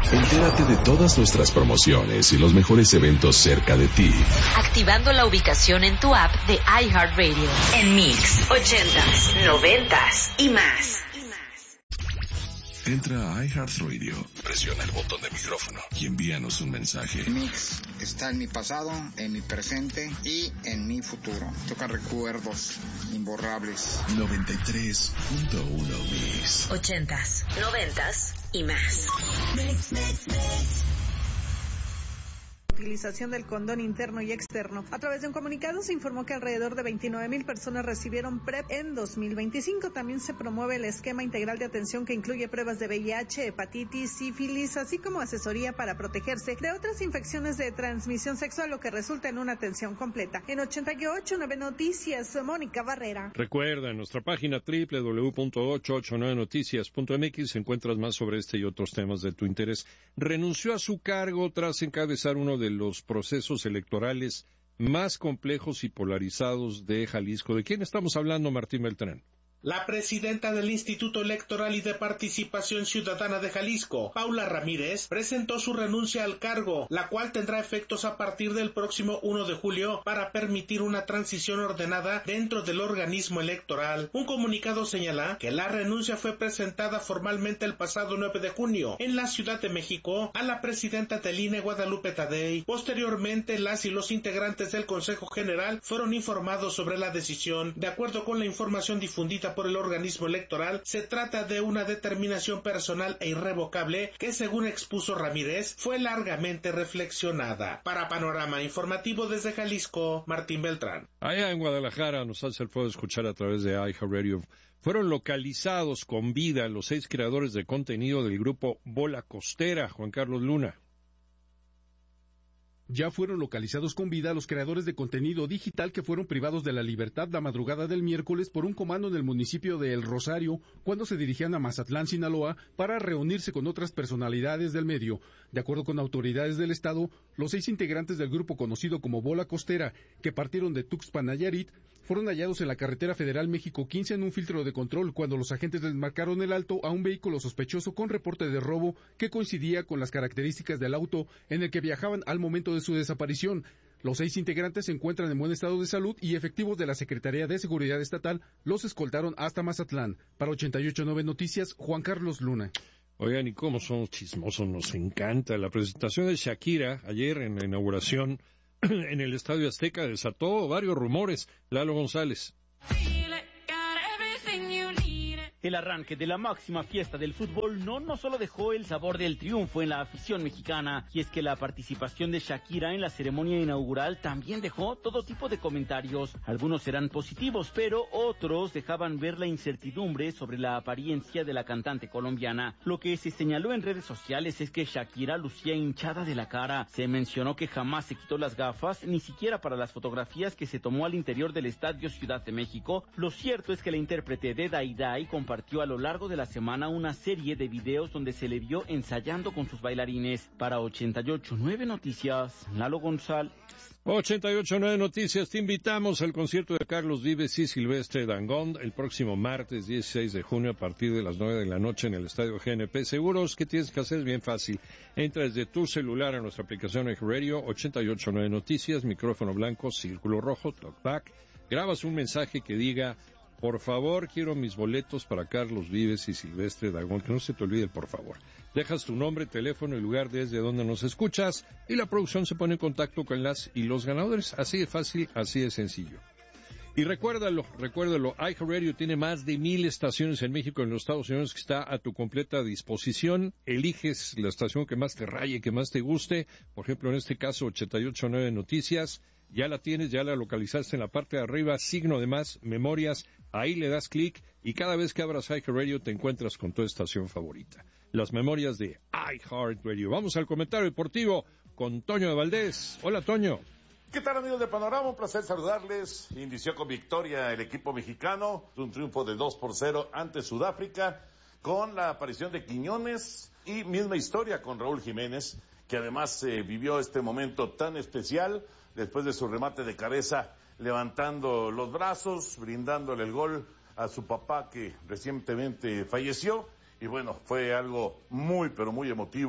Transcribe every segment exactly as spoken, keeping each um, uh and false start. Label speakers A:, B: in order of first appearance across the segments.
A: Entérate de todas nuestras promociones y los mejores eventos cerca de ti.
B: Activando la ubicación en tu app de iHeartRadio. En Mix, ochentas, noventas y más.
A: Entra a iHeartRadio, presiona el botón de micrófono y envíanos un mensaje.
C: Mix está en mi pasado, en mi presente y en mi futuro. Toca recuerdos imborrables.
A: noventa y tres punto uno Mix.
B: Ochentas, noventas y más.
D: Mix, mix, mix. Utilización del condón interno y externo. A través de un comunicado se informó que alrededor de veintinueve mil personas recibieron PrEP en dos mil veinticinco. También se promueve el esquema integral de atención que incluye pruebas de V I H, hepatitis, sífilis, así como asesoría para protegerse de otras infecciones de transmisión sexual, lo que resulta en una atención completa. En ochenta y ocho nueve Noticias, Mónica Barrera.
E: Recuerda, en nuestra página doble u doble u doble u punto ochocientos ochenta y nueve noticias punto m x encuentras más sobre este y otros temas de tu interés. Renunció a su cargo tras encabezar uno de los procesos electorales más complejos y polarizados de Jalisco. ¿De quién estamos hablando, Martín Beltrán?
F: La presidenta del Instituto Electoral y de Participación Ciudadana de Jalisco, Paula Ramírez, presentó su renuncia al cargo, la cual tendrá efectos a partir del próximo primero de julio para permitir una transición ordenada dentro del organismo electoral. Un comunicado señala que la renuncia fue presentada formalmente el pasado nueve de junio en la Ciudad de México a la presidenta del I N E, Guadalupe Tadei. Posteriormente, las y los integrantes del Consejo General fueron informados sobre la decisión. De acuerdo con la información difundida por el organismo electoral, se trata de una determinación personal e irrevocable que, según expuso Ramírez, fue largamente reflexionada. Para Panorama Informativo desde Jalisco, Martín Beltrán.
E: Allá en Guadalajara nos hace el favor de escuchar a través de iHeartRadio. Fueron localizados con vida los seis creadores de contenido del grupo Bola Costera. Juan Carlos Luna.
G: Ya fueron localizados con vida los creadores de contenido digital que fueron privados de la libertad la madrugada del miércoles por un comando en el municipio de El Rosario cuando se dirigían a Mazatlán, Sinaloa, para reunirse con otras personalidades del medio. De acuerdo con autoridades del estado, los seis integrantes del grupo conocido como Bola Costera, que partieron de Tuxpan, Nayarit, fueron hallados en la carretera federal México quince en un filtro de control cuando los agentes les marcaron el alto a un vehículo sospechoso con reporte de robo que coincidía con las características del auto en el que viajaban al momento de su desaparición. Los seis integrantes se encuentran en buen estado de salud y efectivos de la Secretaría de Seguridad Estatal los escoltaron hasta Mazatlán. Para ochenta y ocho punto nueve Noticias, Juan Carlos Luna.
E: Oigan, ¿y cómo somos chismosos? Nos encanta. La presentación de Shakira ayer en la inauguración en el Estadio Azteca desató varios rumores. Lalo González.
H: El arranque de la máxima fiesta del fútbol no, no solo dejó el sabor del triunfo en la afición mexicana, y es que la participación de Shakira en la ceremonia inaugural también dejó todo tipo de comentarios. Algunos eran positivos, pero otros dejaban ver la incertidumbre sobre la apariencia de la cantante colombiana. Lo que se señaló en redes sociales es que Shakira lucía hinchada de la cara. Se mencionó que jamás se quitó las gafas, ni siquiera para las fotografías que se tomó al interior del Estadio Ciudad de México. Lo cierto es que la intérprete de Day Day compartió a lo largo de la semana una serie de videos donde se le vio ensayando con sus bailarines. Para ochenta y ocho punto nueve Noticias, Lalo González.
E: ochenta y ocho punto nueve Noticias, te invitamos al concierto de Carlos Vives y Silvestre Dangond el próximo martes dieciséis de junio a partir de las nueve de la noche en el Estadio G N P Seguros. ¿Qué tienes que hacer? Es bien fácil. Entra desde tu celular a nuestra aplicación Radio ochenta y ocho punto nueve Noticias, micrófono blanco, círculo rojo, talkback. Grabas un mensaje que diga: por favor, quiero mis boletos para Carlos Vives y Silvestre Dangond. Que no se te olvide, por favor. Dejas tu nombre, teléfono y lugar desde donde nos escuchas y la producción se pone en contacto con las y los ganadores. Así de fácil, así de sencillo. Y recuérdalo, recuérdalo, iHeartRadio tiene más de mil estaciones en México y en los Estados Unidos que está a tu completa disposición. Eliges la estación que más te raye, que más te guste. Por ejemplo, en este caso, ochenta y ocho punto nueve Noticias. Ya la tienes, ya la localizaste en la parte de arriba, signo de más, memorias, ahí le das clic y cada vez que abras iHeartRadio te encuentras con tu estación favorita. Las memorias de iHeartRadio. Vamos al comentario deportivo con Toño de Valdés. Hola, Toño.
I: ¿Qué tal, amigos de Panorama? Un placer saludarles. Inició con victoria el equipo mexicano, un triunfo de dos por cero ante Sudáfrica, con la aparición de Quiñones y misma historia con Raúl Jiménez, que además eh, vivió este momento tan especial después de su remate de cabeza, levantando los brazos, brindándole el gol a su papá que recientemente falleció. Y bueno, fue algo muy, pero muy emotivo,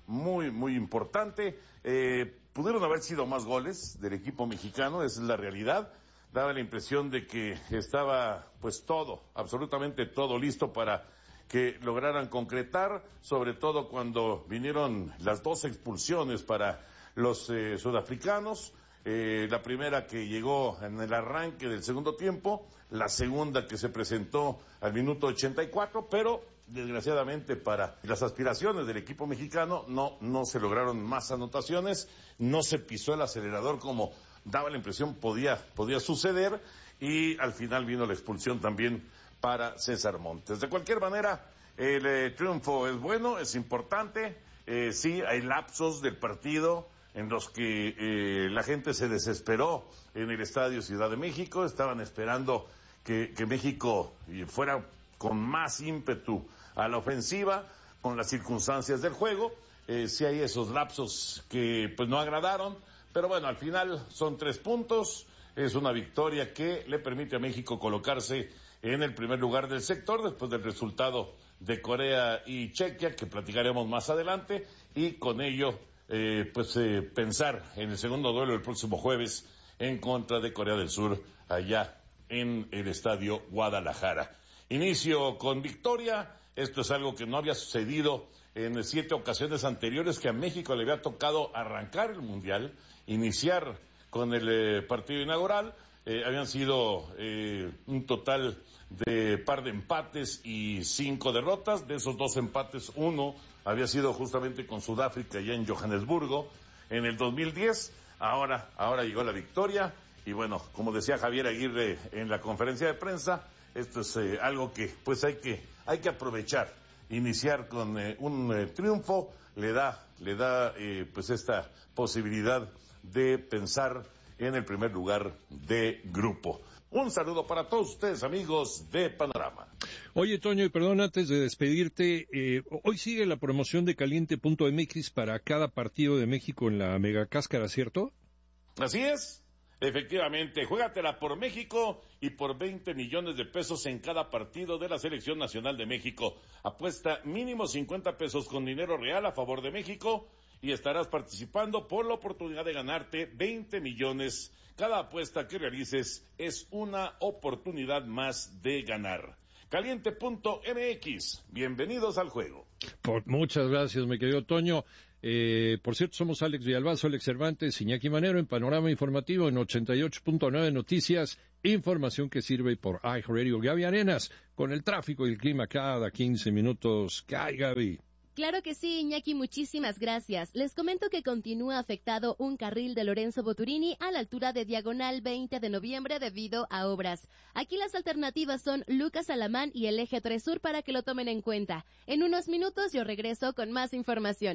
I: muy, muy importante. Eh, pudieron haber sido más goles del equipo mexicano, esa es la realidad. Daba la impresión de que estaba pues todo, absolutamente todo listo para que lograran concretar, sobre todo cuando vinieron las dos expulsiones para los eh, sudafricanos. Eh, la primera que llegó en el arranque del segundo tiempo, la segunda que se presentó al minuto ochenta y cuatro, pero desgraciadamente para las aspiraciones del equipo mexicano no, no se lograron más anotaciones, no se pisó el acelerador como daba la impresión podía, podía suceder, y al final vino la expulsión también para César Montes. De cualquier manera, el eh, triunfo es bueno, es importante, eh, sí, hay lapsos del partido en los que eh, la gente se desesperó en el Estadio Ciudad de México, estaban esperando que, que México fuera con más ímpetu a la ofensiva, con las circunstancias del juego, eh, sí hay esos lapsos que pues no agradaron, pero bueno, al final son tres puntos, es una victoria que le permite a México colocarse en el primer lugar del sector, después del resultado de Corea y Chequia, que platicaremos más adelante, y con ello Eh, pues eh, pensar en el segundo duelo el próximo jueves en contra de Corea del Sur allá en el Estadio Guadalajara. Inicio con victoria, esto es algo que no había sucedido en siete ocasiones anteriores que a México le había tocado arrancar el Mundial, iniciar con el eh, partido inaugural, eh, habían sido eh, un total de par de empates y cinco derrotas, de esos dos empates uno había sido justamente con Sudáfrica ya en Johannesburgo en el dos mil diez, ahora, ahora llegó la victoria, y bueno, como decía Javier Aguirre en la conferencia de prensa, esto es eh, algo que pues hay que, hay que aprovechar, iniciar con eh, un eh, triunfo, le da, le da eh, pues esta posibilidad de pensar en el primer lugar de grupo. Un saludo para todos ustedes, amigos de Panorama.
E: Oye, Toño, y perdón, antes de despedirte, eh, hoy sigue la promoción de caliente punto m x para cada partido de México en la Mega Cáscara, ¿cierto?
I: Así es, efectivamente, juégatela por México y por veinte millones de pesos en cada partido de la Selección Nacional de México. Apuesta mínimo cincuenta pesos con dinero real a favor de México y estarás participando por la oportunidad de ganarte veinte millones. Cada apuesta que realices es una oportunidad más de ganar. Caliente punto m x, bienvenidos al juego.
E: Por, muchas gracias, mi querido Toño. Eh, por cierto, somos Alex Villalbazo, Alex Cervantes, Iñaki Manero en Panorama Informativo en ochenta y ocho punto nueve Noticias, información que sirve por iHeartRadio. Gaby Arenas, con el tráfico y el clima cada quince minutos. ¿Qué hay, Gaby?
J: Claro que sí, Iñaki, muchísimas gracias. Les comento que continúa afectado un carril de Lorenzo Boturini a la altura de Diagonal veinte de noviembre debido a obras. Aquí las alternativas son Lucas Alamán y el Eje tres Sur para que lo tomen en cuenta. En unos minutos yo regreso con más información.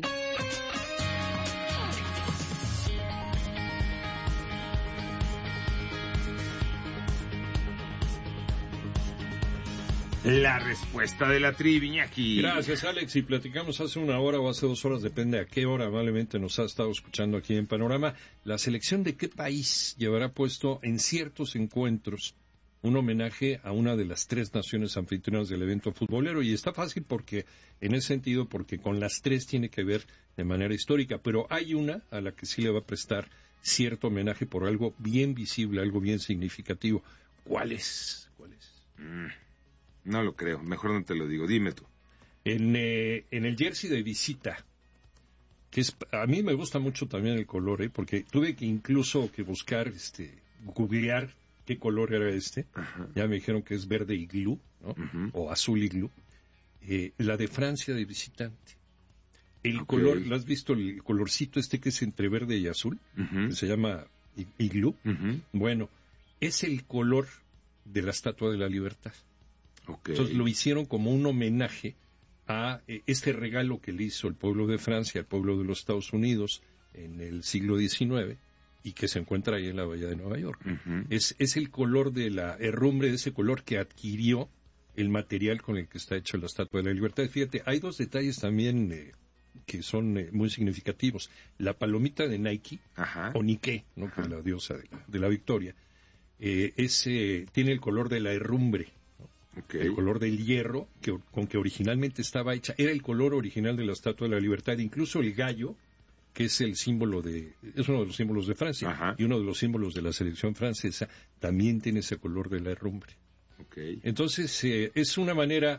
K: La respuesta de la trivia, Iñaki.
E: Gracias, Alex. Y platicamos hace una hora o hace dos horas, depende a qué hora amablemente nos ha estado escuchando aquí en Panorama, la selección de qué país llevará puesto en ciertos encuentros un homenaje a una de las tres naciones anfitrionas del evento futbolero. Y está fácil porque, en ese sentido, porque con las tres tiene que ver de manera histórica, pero hay una a la que sí le va a prestar cierto homenaje por algo bien visible, algo bien significativo. ¿Cuál es? ¿Cuál es?
K: Mm. No lo creo, mejor no te lo digo, dime tú.
E: En, eh, en el jersey de visita, que es, a mí me gusta mucho también el color, ¿eh? Porque tuve que incluso que buscar, este, googlear qué color era este. Ajá. Ya me dijeron que es verde iglú, ¿no? Uh-huh. O azul iglú. Eh, la de Francia de visitante. El okay. color, ¿lo has visto? El colorcito este que es entre verde y azul, uh-huh. que se llama iglú. Uh-huh. Bueno, es el color de la Estatua de la Libertad. Okay. Entonces lo hicieron como un homenaje a eh, este regalo que le hizo el pueblo de Francia al pueblo de los Estados Unidos en el siglo diecinueve y que se encuentra ahí en la bahía de Nueva York. Uh-huh. Es, es el color de la herrumbre, de ese color que adquirió el material con el que está hecho la Estatua de la Libertad. Fíjate, hay dos detalles también eh, que son eh, muy significativos. La palomita de Nike, Ajá. o Nike, ¿no? que es la diosa de la, de la victoria, eh, es, eh, tiene el color de la herrumbre.
K: Okay.
E: El color del hierro que, con que originalmente estaba hecha. Era el color original de la Estatua de la Libertad. Incluso el gallo, que es el símbolo de, es uno de los símbolos de Francia, Ajá. y uno de los símbolos de la selección francesa, también tiene ese color de la herrumbre.
K: Okay.
E: Entonces, eh, es una manera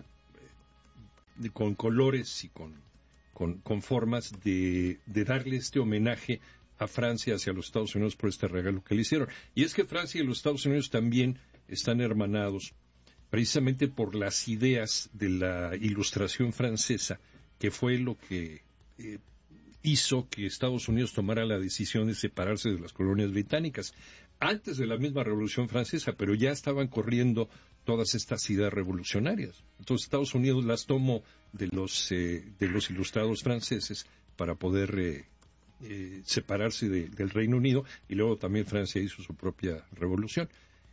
E: de, con colores y con, con, con formas de, de darle este homenaje a Francia hacia los Estados Unidos por este regalo que le hicieron. Y es que Francia y los Estados Unidos también están hermanados precisamente por las ideas de la Ilustración francesa, que fue lo que eh, hizo que Estados Unidos tomara la decisión de separarse de las colonias británicas. Antes de la misma Revolución Francesa, pero ya estaban corriendo todas estas ideas revolucionarias. Entonces Estados Unidos las tomó de los, eh, de los ilustrados franceses para poder eh, eh, separarse de, del Reino Unido, y luego también Francia hizo su propia revolución.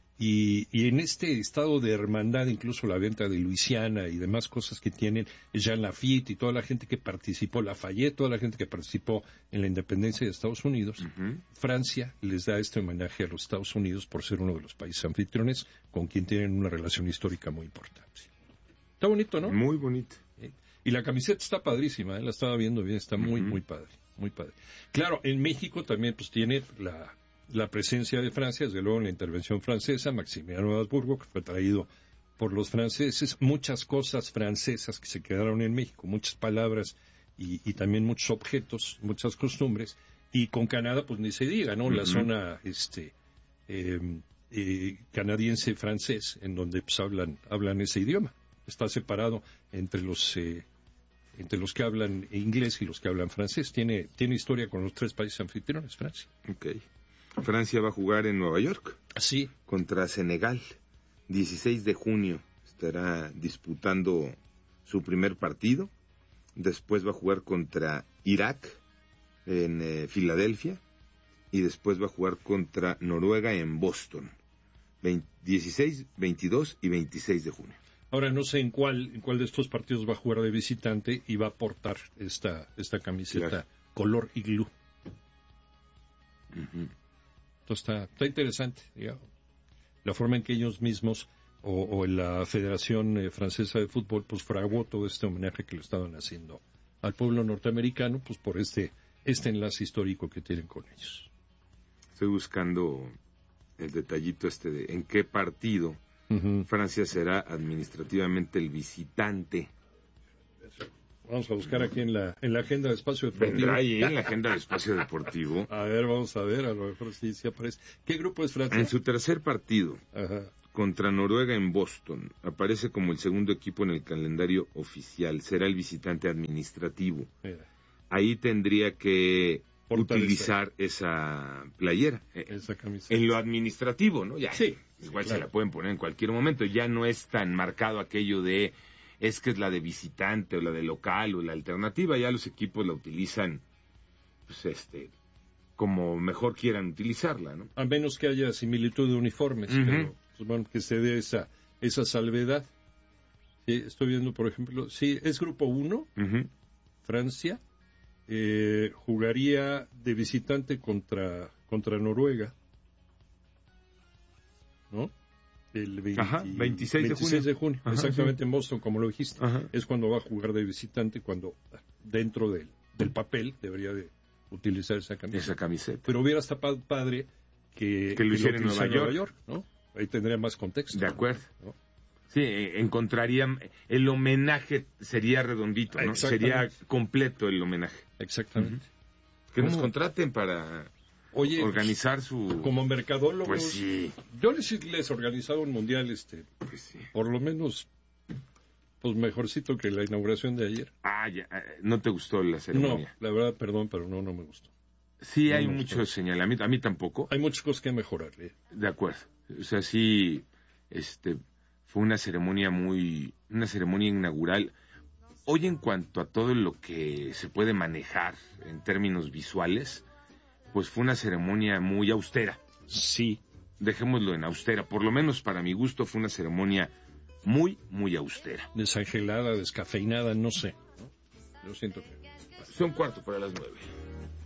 E: Y, y en este estado de hermandad, incluso la venta de Luisiana y demás cosas que tienen, Jean Lafitte y toda la gente que participó, Lafayette, toda la gente que participó en la independencia de Estados Unidos, uh-huh. Francia les da este homenaje a los Estados Unidos por ser uno de los países anfitriones con quien tienen una relación histórica muy importante. Está bonito, ¿no?
K: Muy bonito.
E: ¿Eh? Y la camiseta está padrísima, ¿eh? La estaba viendo bien, está muy, uh-huh. muy padre, muy padre. Claro, en México también pues tiene la... la presencia de Francia, desde luego en la intervención francesa, Maximiliano de Habsburgo, que fue traído por los franceses, muchas cosas francesas que se quedaron en México, muchas palabras y, y también muchos objetos, muchas costumbres, y con Canadá pues ni se diga, ¿no? Uh-huh. La zona este eh, eh, canadiense-francés, en donde pues hablan, hablan ese idioma, está separado entre los... Eh, entre los que hablan inglés y los que hablan francés, tiene, tiene historia con los tres países anfitriones, Francia.
K: Okay. Francia va a jugar en Nueva York.
E: Sí.
K: Contra Senegal. dieciséis de junio estará disputando su primer partido. Después va a jugar contra Irak en eh, Filadelfia. Y después va a jugar contra Noruega en Boston. veinte, dieciséis, veintidós y veintiséis de junio.
E: Ahora no sé en cuál, en cuál de estos partidos va a jugar de visitante y va a portar esta, esta camiseta claro. color iglú. Uh-huh. Entonces está, está interesante, digamos. La forma en que ellos mismos o, o la Federación eh, Francesa de Fútbol pues fraguó todo este homenaje que le estaban haciendo al pueblo norteamericano pues por este, este enlace histórico que tienen con ellos.
K: Estoy buscando el detallito este de en qué partido uh-huh. Francia será administrativamente el visitante.
E: Vamos a buscar aquí en la en la agenda de Espacio Deportivo.
K: Vendrá ahí en la agenda de Espacio Deportivo.
E: A ver, vamos a ver, a lo mejor sí, sí aparece. ¿Qué grupo es Francia?
K: En su tercer partido, Ajá. contra Noruega en Boston, aparece como el segundo equipo en el calendario oficial. Será el visitante administrativo. Mira. Ahí tendría que Fortaleza. utilizar esa playera.
E: Esa camiseta.
K: En lo administrativo, ¿no? Ya,
E: sí.
K: Igual
E: claro.
K: se la pueden poner en cualquier momento. Ya no es tan marcado aquello de... es que es la de visitante o la de local o la alternativa, ya los equipos la utilizan pues este como mejor quieran utilizarla, ¿no?
E: A menos que haya similitud de uniformes, uh-huh. pero pues, bueno, que se dé esa esa salvedad. Sí, estoy viendo, por ejemplo, sí, es grupo uno, uh-huh. Francia, eh, jugaría de visitante contra contra Noruega, ¿no? El veinte,
K: Ajá, veintiséis,
E: veintiséis de junio,
K: Ajá,
E: exactamente
K: sí.
E: en Boston, como lo dijiste. Ajá. Es cuando va a jugar de visitante, cuando dentro del, del papel debería de utilizar esa camiseta.
K: Esa camiseta.
E: Pero hubiera estado padre que,
K: que lo hiciera en Nueva,
E: Nueva York, ¿no? Ahí tendría más contexto.
K: De acuerdo.
E: ¿no?
K: Sí, encontraría, el homenaje sería redondito, ¿no? Sería completo el homenaje.
E: Exactamente.
K: Uh-huh. Que ¿Cómo? Nos contraten para... Oye, organizar su...
E: Como mercadólogos,
K: pues sí.
E: Yo les, les he organizado un mundial, este,
K: pues sí.
E: por lo menos, pues mejorcito que la inauguración de ayer.
K: Ah, ya, ¿no te gustó la ceremonia?
E: No, la verdad, perdón, pero no, no me gustó.
K: Sí,
E: no
K: hay muchos señalamientos, a mí tampoco.
E: Hay muchas cosas que mejorar. ¿eh?
K: De acuerdo, o sea, sí, este, fue una ceremonia muy, una ceremonia inaugural. Hoy en cuanto a todo lo que se puede manejar en términos visuales... pues fue una ceremonia muy austera.
E: Sí.
K: Dejémoslo en austera. Por lo menos para mi gusto fue una ceremonia muy, muy austera.
E: Desangelada, descafeinada, no sé. ¿no? Yo siento que...
K: Son cuarto para las nueve.